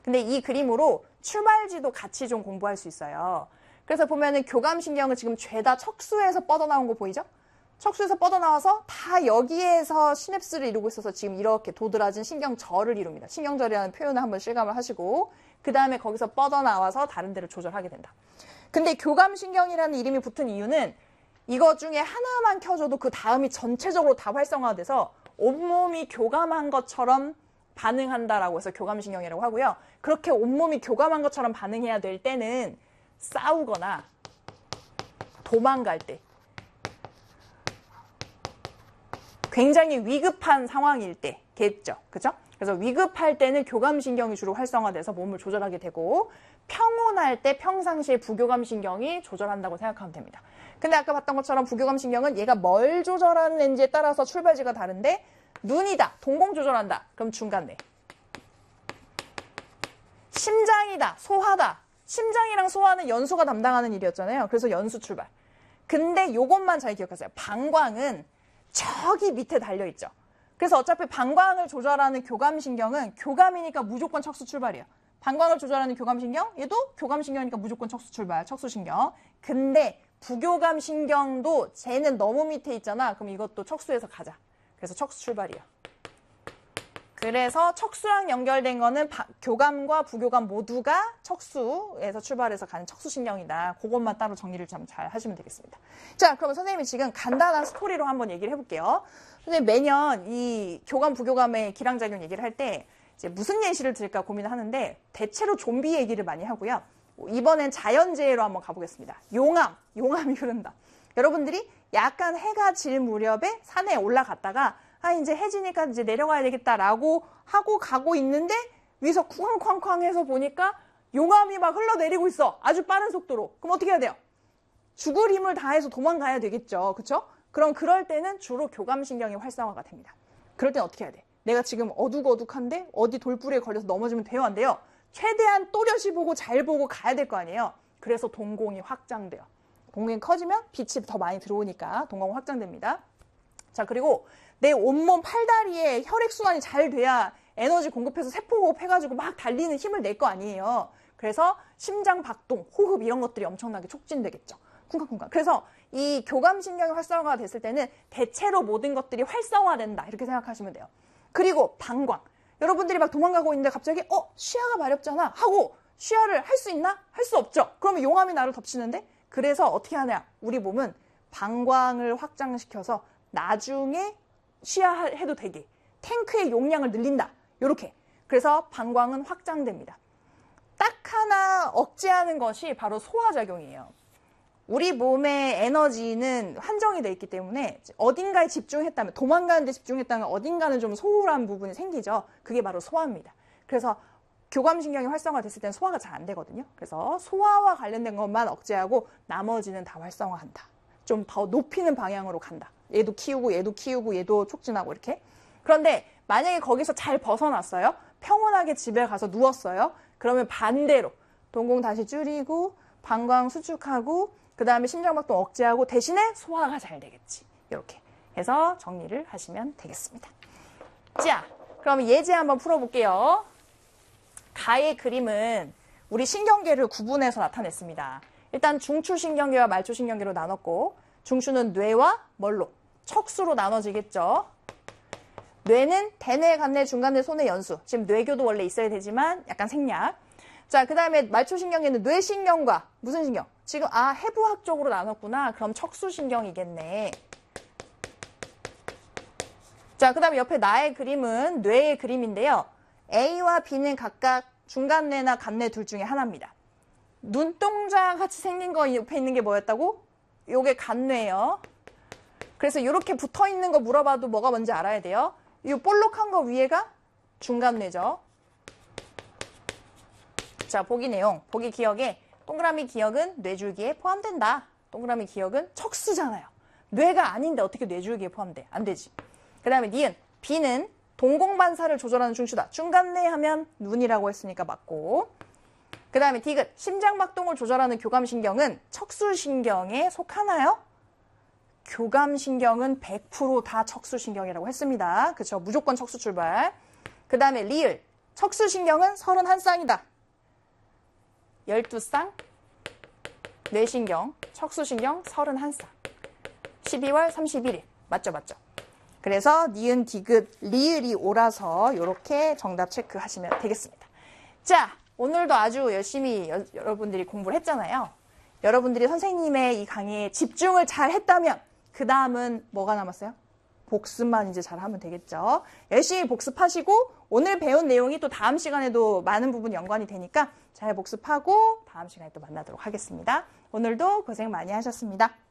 근데 이 그림으로 출발지도 같이 좀 공부할 수 있어요. 그래서 보면은 교감신경을 지금 죄다 척수에서 뻗어나온 거 보이죠? 척수에서 뻗어나와서 다 여기에서 시냅스를 이루고 있어서 지금 이렇게 도드라진 신경절을 이룹니다. 신경절이라는 표현을 한번 실감을 하시고 그 다음에 거기서 뻗어나와서 다른 데를 조절하게 된다. 근데 교감신경이라는 이름이 붙은 이유는 이거 중에 하나만 켜줘도 그 다음이 전체적으로 다 활성화돼서 온몸이 교감한 것처럼 반응한다라고 해서 교감신경이라고 하고요. 그렇게 온몸이 교감한 것처럼 반응해야 될 때는 싸우거나 도망갈 때 굉장히 위급한 상황일 때겠죠. 그죠? 그래서 위급할 때는 교감신경이 주로 활성화돼서 몸을 조절하게 되고 평온할 때 평상시에 부교감신경이 조절한다고 생각하면 됩니다. 근데 아까 봤던 것처럼 부교감신경은 얘가 뭘 조절하는지에 따라서 출발지가 다른데 눈이다, 동공 조절한다. 그럼 중간뇌. 심장이다, 소화다. 심장이랑 소화는 연수가 담당하는 일이었잖아요. 그래서 연수 출발. 근데 요것만 잘 기억하세요. 방광은 저기 밑에 달려있죠. 그래서 어차피 방광을 조절하는 교감신경은 교감이니까 무조건 척수 출발이에요. 방광을 조절하는 교감신경, 얘도 교감신경이니까 무조건 척수 출발, 척수신경. 근데 부교감신경도 쟤는 너무 밑에 있잖아. 그럼 이것도 척수에서 가자. 그래서 척수 출발이에요. 그래서 척수랑 연결된 거는 교감과 부교감 모두가 척수에서 출발해서 가는 척수신경이다. 그것만 따로 정리를 좀 잘 하시면 되겠습니다. 자, 그러면 선생님이 지금 간단한 스토리로 한번 얘기를 해볼게요. 선생님 매년 이 교감, 부교감의 기량작용 얘기를 할 때 이제 무슨 예시를 들까 고민을 하는데 대체로 좀비 얘기를 많이 하고요. 이번엔 자연재해로 한번 가보겠습니다. 용암이 흐른다. 여러분들이 약간 해가 질 무렵에 산에 올라갔다가 이제 해지니까 이제 내려가야 되겠다라고 하고 가고 있는데 위에서 쿵쾅쾅쾅 해서 보니까 용암이 막 흘러내리고 있어. 아주 빠른 속도로. 그럼 어떻게 해야 돼요? 죽을 힘을 다해서 도망가야 되겠죠. 그쵸? 그럼 그럴 때는 주로 교감신경이 활성화가 됩니다. 그럴 때는 어떻게 해야 돼? 내가 지금 어둑어둑한데 어디 돌부리에 걸려서 넘어지면 돼요, 안 돼요? 최대한 또렷이 보고 잘 보고 가야 될 거 아니에요? 그래서 동공이 확장돼요. 동공이 커지면 빛이 더 많이 들어오니까 동공이 확장됩니다. 자, 그리고 내 온몸 팔다리에 혈액순환이 잘 돼야 에너지 공급해서 세포호흡 해가지고 막 달리는 힘을 낼 거 아니에요. 그래서 심장 박동, 호흡 이런 것들이 엄청나게 촉진되겠죠. 쿵쾅쿵쾅. 그래서 이 교감신경이 활성화가 됐을 때는 대체로 모든 것들이 활성화된다. 이렇게 생각하시면 돼요. 그리고 방광. 여러분들이 막 도망가고 있는데 갑자기 시야가 마렵잖아 하고 시야를 할 수 있나? 할 수 없죠. 그러면 용암이 나를 덮치는데 그래서 어떻게 하냐? 우리 몸은 방광을 확장시켜서 나중에 시야해도 되게 탱크의 용량을 늘린다. 이렇게. 그래서 방광은 확장됩니다. 딱 하나 억제하는 것이 바로 소화작용이에요. 우리 몸의 에너지는 한정이 돼 있기 때문에 어딘가에 집중했다면, 도망가는 데 집중했다면 어딘가는 좀 소홀한 부분이 생기죠. 그게 바로 소화입니다. 그래서 교감신경이 활성화됐을 때는 소화가 잘 안 되거든요. 그래서 소화와 관련된 것만 억제하고 나머지는 다 활성화한다. 좀 더 높이는 방향으로 간다. 얘도 키우고 얘도 키우고 얘도 촉진하고 이렇게. 그런데 만약에 거기서 잘 벗어났어요. 평온하게 집에 가서 누웠어요. 그러면 반대로 동공 다시 줄이고 방광 수축하고 그 다음에 심장박동 억제하고 대신에 소화가 잘 되겠지. 이렇게 해서 정리를 하시면 되겠습니다. 자, 그럼 예제 한번 풀어볼게요. 가의 그림은 우리 신경계를 구분해서 나타냈습니다. 일단 중추신경계와 말초신경계로 나눴고 중추는 뇌와 뭘로? 척수로 나눠지겠죠. 뇌는 대뇌, 간뇌, 중간뇌, 소뇌, 연수. 지금 뇌교도 원래 있어야 되지만 약간 생략. 자, 그 다음에 말초신경계는 뇌신경과 무슨 신경? 지금 해부학적으로 나눴구나. 그럼 척수신경이겠네. 자, 그 다음에 옆에 나의 그림은 뇌의 그림인데요. A와 B는 각각 중간뇌나 간뇌 둘 중에 하나입니다. 눈동자 같이 생긴 거 옆에 있는 게 뭐였다고? 요게 간뇌예요. 그래서 이렇게 붙어있는 거 물어봐도 뭐가 뭔지 알아야 돼요. 이 볼록한 거 위에가 중간뇌죠. 자, 보기 내용, 보기 기억에 동그라미 기억은 뇌줄기에 포함된다. 동그라미 기억은 척수잖아요. 뇌가 아닌데 어떻게 뇌줄기에 포함돼? 안 되지. 그 다음에 니은, B는 동공반사를 조절하는 중추다. 중간뇌 하면 눈이라고 했으니까 맞고. 그 다음에 디귿, 심장박동을 조절하는 교감신경은 척수신경에 속하나요? 교감신경은 100% 다 척수신경이라고 했습니다. 그쵸? 무조건 척수 출발. 그 다음에 리을, 척수신경은 31쌍이다. 12쌍, 뇌신경, 척수신경 31쌍. 12월 31일. 맞죠, 맞죠? 그래서 니은, 디귿, 리을이 오라서 이렇게 정답 체크하시면 되겠습니다. 자, 오늘도 아주 열심히 여러분들이 공부를 했잖아요. 여러분들이 선생님의 이 강의에 집중을 잘 했다면 그 다음은 뭐가 남았어요? 복습만 이제 잘 하면 되겠죠. 열심히 복습하시고 오늘 배운 내용이 또 다음 시간에도 많은 부분 연관이 되니까 잘 복습하고 다음 시간에 또 만나도록 하겠습니다. 오늘도 고생 많이 하셨습니다.